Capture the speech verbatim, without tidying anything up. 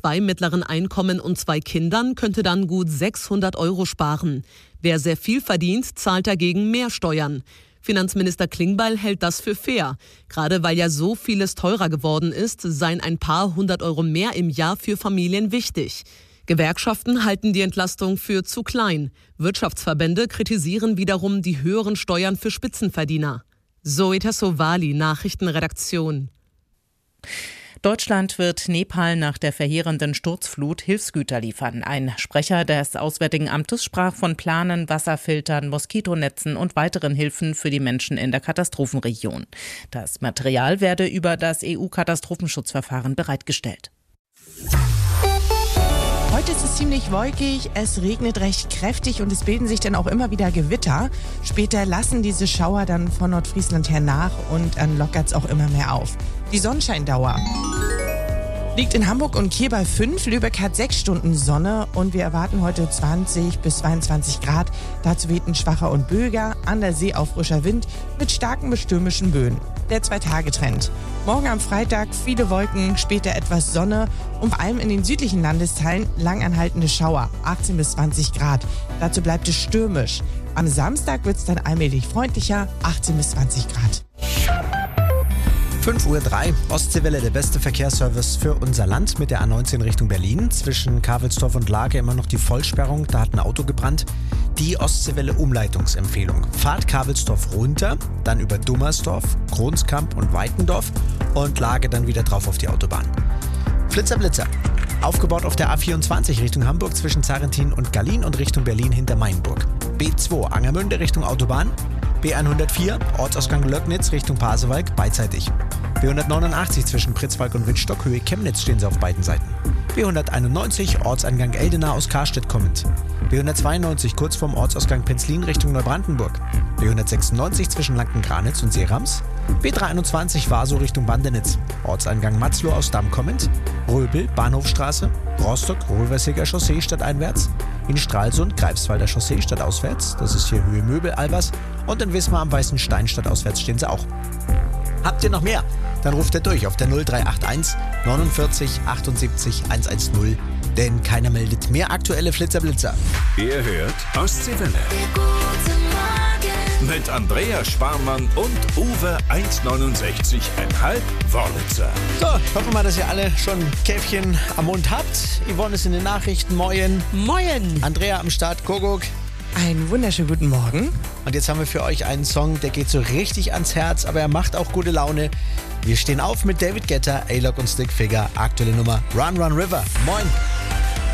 zwei mittleren Einkommen und zwei Kindern könnte dann gut sechshundert Euro sparen. Wer sehr viel verdient, zahlt dagegen mehr Steuern. Finanzminister Klingbeil hält das für fair. Gerade weil ja so vieles teurer geworden ist, seien ein paar hundert Euro mehr im Jahr für Familien wichtig. Gewerkschaften halten die Entlastung für zu klein. Wirtschaftsverbände kritisieren wiederum die höheren Steuern für Spitzenverdiener. Zoe Tassovali, Nachrichtenredaktion. Deutschland wird Nepal nach der verheerenden Sturzflut Hilfsgüter liefern. Ein Sprecher des Auswärtigen Amtes sprach von Planen, Wasserfiltern, Moskitonetzen und weiteren Hilfen für die Menschen in der Katastrophenregion. Das Material werde über das E U-Katastrophenschutzverfahren bereitgestellt. Heute ist es ziemlich wolkig, es regnet recht kräftig und es bilden sich dann auch immer wieder Gewitter. Später lassen diese Schauer dann von Nordfriesland her nach und dann lockert es auch immer mehr auf. Die Sonnenscheindauer liegt in Hamburg und Kiel bei fünf, Lübeck hat sechs Stunden Sonne und wir erwarten heute zwanzig bis zweiundzwanzig Grad. Dazu weht ein schwacher und böiger, an der See auch frischer Wind mit starken bis stürmischen Böen. Der Zwei-Tage-Trend. Morgen am Freitag viele Wolken, später etwas Sonne und vor allem in den südlichen Landesteilen langanhaltende Schauer, achtzehn bis zwanzig Grad. Dazu bleibt es stürmisch. Am Samstag wird es dann allmählich freundlicher, achtzehn bis zwanzig Grad. fünf Uhr drei, Ostseewelle, der beste Verkehrsservice für unser Land mit der A neunzehn Richtung Berlin. Zwischen Kavelsdorf und Lage immer noch die Vollsperrung, da hat ein Auto gebrannt. Die Ostseewelle Umleitungsempfehlung. Fahrt Kavelsdorf runter, dann über Dummersdorf, Kronskamp und Weitendorf und Lage dann wieder drauf auf die Autobahn. Flitzer Blitzer. Aufgebaut auf der A vierundzwanzig Richtung Hamburg zwischen Zarentin und Gallien und Richtung Berlin hinter Mainburg. B zwei Angermünde Richtung Autobahn. B hundertvier, Ortsausgang Löcknitz Richtung Pasewalk, beidseitig. B hundertneunundachtzig zwischen Pritzwalk und Wittstock, Höhe Chemnitz stehen sie auf beiden Seiten. B hunderteinundneunzig, Ortseingang Eldena aus Karstedt kommend. B hundertzweiundneunzig, kurz vorm Ortsausgang Penzlin Richtung Neubrandenburg. B hundertsechsundneunzig zwischen Lanken-Granitz und Seerams. B dreihunderteinundzwanzig, Vaso Richtung Bandenitz. Ortseingang Matzloh aus Damm kommend. Röbel, Bahnhofstraße. Rostock, Röversiger Chaussee stadteinwärts. In Stralsund, Greifswalder Chaussee stadtauswärts. Das ist hier Höhe Möbel-Albers. Und in Wismar am Weißen Stein stadtauswärts stehen sie auch. Habt ihr noch mehr? Dann ruft ihr durch auf der null drei acht eins neunundvierzig achtundsiebzig hundertzehn. Denn keiner meldet mehr aktuelle Flitzerblitzer. Ihr hört Ostseewelle. Mit Andrea Sparmann und Uwe eins neunundsechzig Komma fünf Wörlitzer. So, hoffen wir mal, dass ihr alle schon ein Käffchen am Mund habt. Yvonne ist in den Nachrichten. Moin. Moin. Andrea am Start. Kuckuck. Einen wunderschönen guten Morgen. Und jetzt haben wir für euch einen Song, der geht so richtig ans Herz, aber er macht auch gute Laune. Wir stehen auf mit David Guetta, A-Lock und Stick Figure. Aktuelle Nummer Run Run River. Moin.